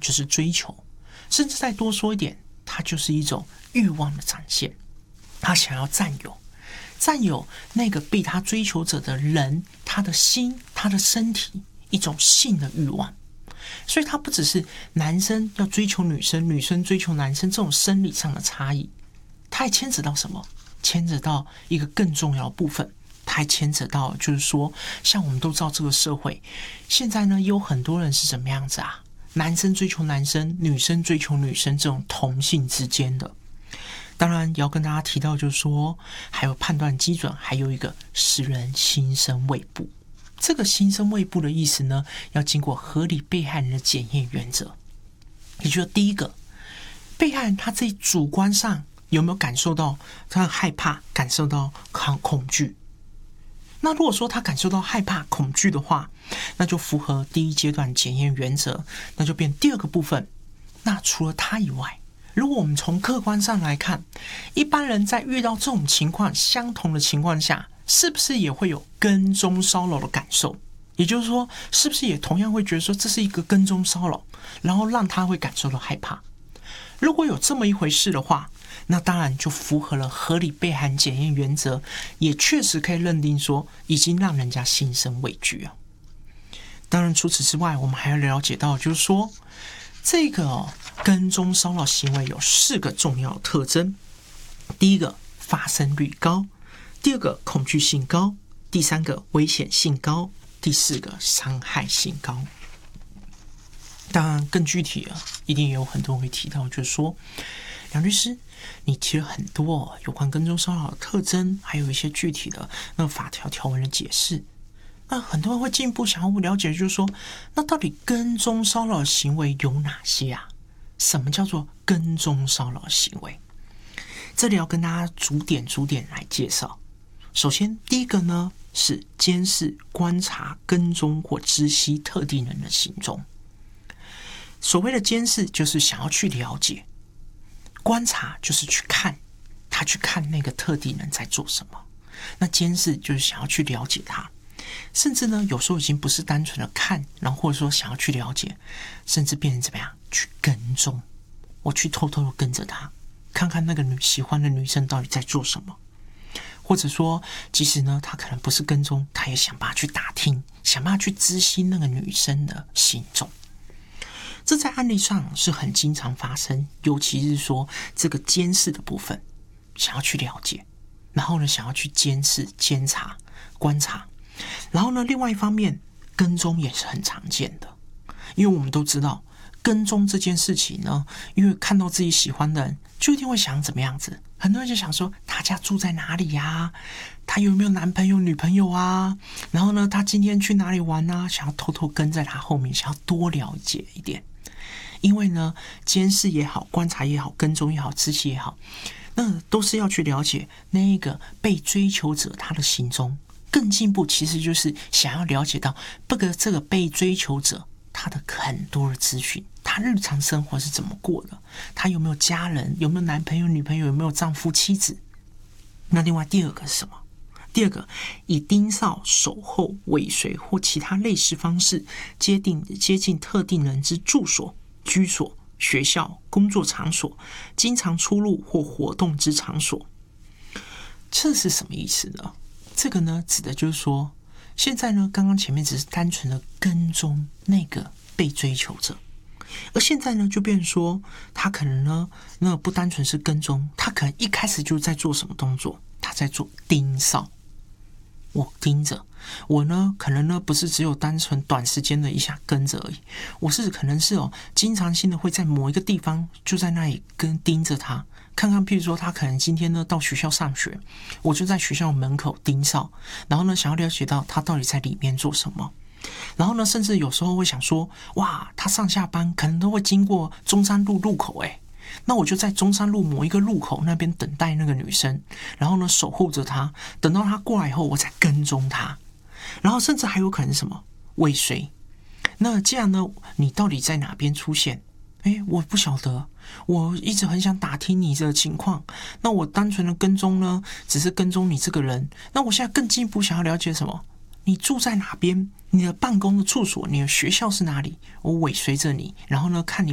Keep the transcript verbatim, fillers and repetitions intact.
就是追求，甚至再多说一点，它就是一种欲望的展现。他想要占有，占有那个被他追求者的人，他的心，他的身体，一种性的欲望。所以它不只是男生要追求女生，女生追求男生这种生理上的差异，它还牵扯到什么？牵扯到一个更重要的部分，它还牵扯到就是说，像我们都知道这个社会现在呢，有很多人是怎么样子啊？男生追求男生，女生追求女生，这种同性之间的。当然也要跟大家提到，就是说还有判断基准，还有一个使人心生畏怖。这个心生畏怖的意思呢，要经过合理被害人的检验原则。也就是第一个，被害人他自己主观上有没有感受到他害怕，感受到恐惧。那如果说他感受到害怕恐惧的话，那就符合第一阶段检验原则，那就变第二个部分。那除了他以外，如果我们从客观上来看，一般人在遇到这种情况相同的情况下，是不是也会有跟踪骚扰的感受？也就是说，是不是也同样会觉得说这是一个跟踪骚扰，然后让他会感受到害怕？如果有这么一回事的话，那当然就符合了合理被害人检验原则，也确实可以认定说已经让人家心生畏惧啊。当然除此之外，我们还要了解到就是说，这个、哦、跟踪骚扰行为有四个重要的特征。第一个，发生率高；第二个，恐惧性高；第三个，危险性高；第四个，伤害性高。当然更具体的一定也有很多人会提到，就是说梁律师你提了很多有关跟踪骚扰的特征，还有一些具体的那法条条文的解释。那很多人会进一步想要了解，就是说那到底跟踪骚扰行为有哪些啊？什么叫做跟踪骚扰行为？这里要跟大家逐点逐点来介绍。首先第一个呢，是监视、观察、跟踪或知悉特定人的行踪。所谓的监视就是想要去了解，观察就是去看他去看那个特定人在做什么，那监视就是想要去了解他，甚至呢有时候已经不是单纯的看，然后或者说想要去了解，甚至变成怎么样去跟踪，我去偷偷的跟着他，看看那个女喜欢的女生到底在做什么，或者说即使呢他可能不是跟踪，他也想办法去打听，想办法去知悉那个女生的行踪。这在案例上是很经常发生，尤其是说这个监视的部分，想要去了解，然后呢想要去监视、监察、观察，然后呢另外一方面跟踪也是很常见的，因为我们都知道跟踪这件事情呢，因为看到自己喜欢的人，就一定会想怎么样子，很多人就想说他家住在哪里啊，他有没有男朋友女朋友啊，然后呢他今天去哪里玩啊，想要偷偷跟在他后面，想要多了解一点。因为呢监视也好，观察也好，跟踪也好，知悉也好，那都是要去了解那个被追求者他的行踪。更进一步其实就是想要了解到这个这个被追求者他的很多的资讯，他日常生活是怎么过的，他有没有家人，有没有男朋友女朋友，有没有丈夫妻子。那另外第二个是什么？第二个，以盯梢、守候、尾随或其他类似方式接近接近特定人之住所、居所、学校、工作场所、经常出入或活动之场所。这是什么意思呢？这个呢指的就是说，现在呢刚刚前面只是单纯的跟踪那个被追求者，而现在呢就变成说他可能呢那不单纯是跟踪，他可能一开始就在做什么动作，他在做盯梢。我盯着，我呢可能呢不是只有单纯短时间的一下跟着而已，我是可能是哦经常性的会在某一个地方就在那里跟盯着他，看看譬如说他可能今天呢到学校上学，我就在学校门口盯梢，然后呢想要了解到他到底在里面做什么，然后呢甚至有时候会想说，哇他上下班可能都会经过中山路路口诶，那我就在中山路某一个路口那边等待那个女生，然后呢守护着她，等到她过来以后我再跟踪她，然后甚至还有可能是什么尾随。那这样呢你到底在哪边出现，诶我不晓得，我一直很想打听你的情况，那我单纯的跟踪呢只是跟踪你这个人，那我现在更进一步想要了解什么，你住在哪边，你的办公的处所，你的学校是哪里，我尾随着你，然后呢看你